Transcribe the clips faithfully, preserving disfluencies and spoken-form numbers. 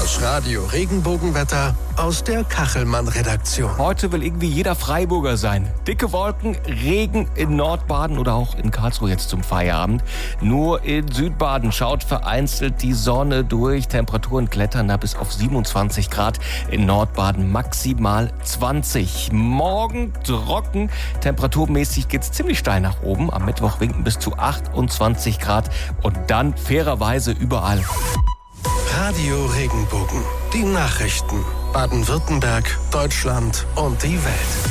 Das Radio-Regenbogenwetter aus der Kachelmann-Redaktion. Heute will irgendwie jeder Freiburger sein. Dicke Wolken, Regen in Nordbaden oder auch in Karlsruhe jetzt zum Feierabend. Nur in Südbaden schaut vereinzelt die Sonne durch. Temperaturen klettern da bis auf siebenundzwanzig Grad. In Nordbaden maximal zwanzig. Morgen trocken. Temperaturmäßig geht's ziemlich steil nach oben. Am Mittwoch winken bis zu achtundzwanzig Grad. Und dann fairerweise überall. Radio Regenbogen. Die Nachrichten. Baden-Württemberg, Deutschland und die Welt.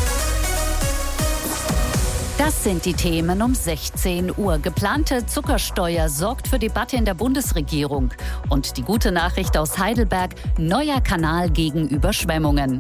Das sind die Themen um sechzehn Uhr. Geplante Zuckersteuer sorgt für Debatte in der Bundesregierung. Und die gute Nachricht aus Heidelberg: neuer Kanal gegen Überschwemmungen.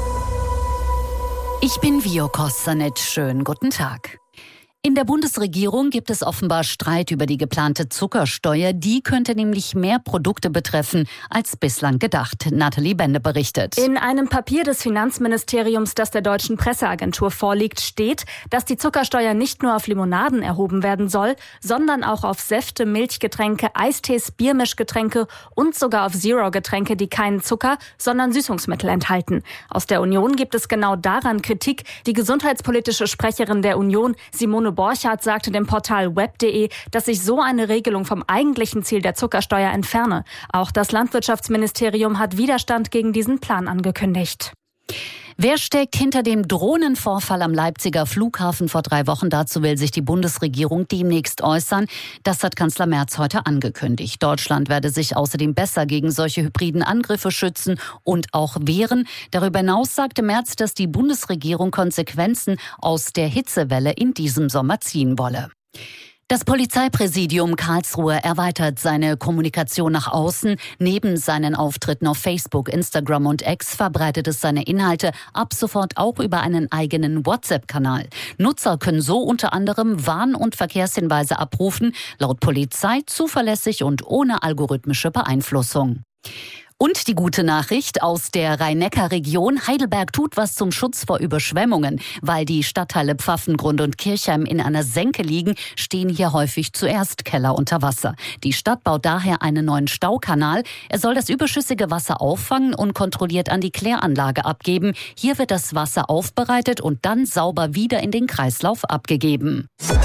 Ich bin Vio Kostanic. Schönen guten Tag. In der Bundesregierung gibt es offenbar Streit über die geplante Zuckersteuer. Die könnte nämlich mehr Produkte betreffen als bislang gedacht. Nathalie Bende berichtet. In einem Papier des Finanzministeriums, das der deutschen Presseagentur vorliegt, steht, dass die Zuckersteuer nicht nur auf Limonaden erhoben werden soll, sondern auch auf Säfte, Milchgetränke, Eistees, Biermischgetränke und sogar auf Zero-Getränke, die keinen Zucker, sondern Süßungsmittel enthalten. Aus der Union gibt es genau daran Kritik. Die gesundheitspolitische Sprecherin der Union, Simone Borchardt, sagte dem Portal web punkt de, dass sich so eine Regelung vom eigentlichen Ziel der Zuckersteuer entferne. Auch das Landwirtschaftsministerium hat Widerstand gegen diesen Plan angekündigt. Wer steckt hinter dem Drohnenvorfall am Leipziger Flughafen vor drei Wochen? Dazu will sich die Bundesregierung demnächst äußern. Das hat Kanzler Merz heute angekündigt. Deutschland werde sich außerdem besser gegen solche hybriden Angriffe schützen und auch wehren. Darüber hinaus sagte Merz, dass die Bundesregierung Konsequenzen aus der Hitzewelle in diesem Sommer ziehen wolle. Das Polizeipräsidium Karlsruhe erweitert seine Kommunikation nach außen. Neben seinen Auftritten auf Facebook, Instagram und X verbreitet es seine Inhalte ab sofort auch über einen eigenen WhatsApp-Kanal. Nutzer können so unter anderem Warn- und Verkehrshinweise abrufen, laut Polizei zuverlässig und ohne algorithmische Beeinflussung. Und die gute Nachricht aus der Rhein-Neckar-Region: Heidelberg tut was zum Schutz vor Überschwemmungen. Weil die Stadtteile Pfaffengrund und Kirchheim in einer Senke liegen, stehen hier häufig zuerst Keller unter Wasser. Die Stadt baut daher einen neuen Staukanal. Er soll das überschüssige Wasser auffangen und kontrolliert an die Kläranlage abgeben. Hier wird das Wasser aufbereitet und dann sauber wieder in den Kreislauf abgegeben.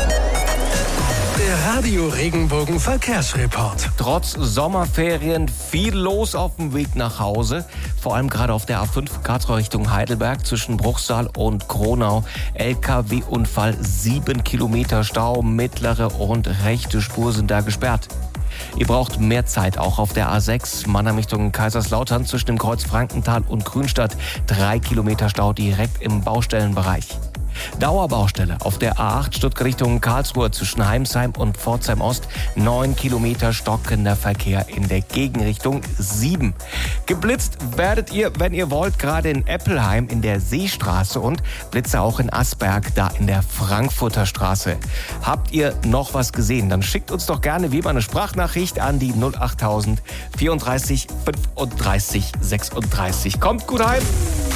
Der Radio Regenbogen Verkehrsreport. Trotz Sommerferien viel los auf dem Weg nach Hause. Vor allem gerade auf der A fünf Karlsruhe Richtung Heidelberg zwischen Bruchsal und Kronau. L K W-Unfall, sieben Kilometer Stau, mittlere und rechte Spur sind da gesperrt. Ihr braucht mehr Zeit, auch auf der A sechs, Mannheim Richtung Kaiserslautern zwischen dem Kreuz Frankenthal und Grünstadt. Drei Kilometer Stau direkt im Baustellenbereich. Dauerbaustelle auf der A acht Stuttgart Richtung Karlsruhe zwischen Heimsheim und Pforzheim Ost. Neun Kilometer stockender Verkehr in der Gegenrichtung. Sieben. Geblitzt werdet ihr, wenn ihr wollt, gerade in Eppelheim in der Seestraße und Blitze auch in Asberg, da in der Frankfurter Straße. Habt ihr noch was gesehen? Dann schickt uns doch gerne wie immer eine Sprachnachricht an die null achttausend vierunddreißig fünfunddreißig sechsunddreißig. Kommt gut heim!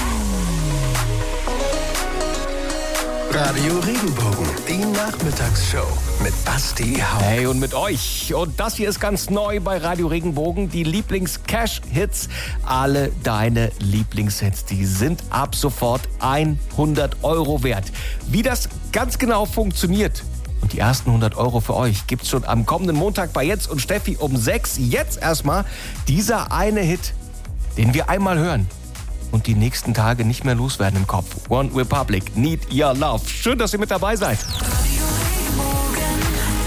Radio Regenbogen, die Nachmittagsshow mit Basti Hauck. Hey, und mit euch. Und das hier ist ganz neu bei Radio Regenbogen, die Lieblings-Cash-Hits. Alle deine Lieblingshits, die sind ab sofort hundert Euro wert. Wie das ganz genau funktioniert und die ersten hundert Euro für euch gibt's schon am kommenden Montag bei Jens und Steffi um sechs. Jetzt erstmal dieser eine Hit, den wir einmal hören und die nächsten Tage nicht mehr loswerden im Kopf. One Republic, Need Your Love. Schön, dass ihr mit dabei seid.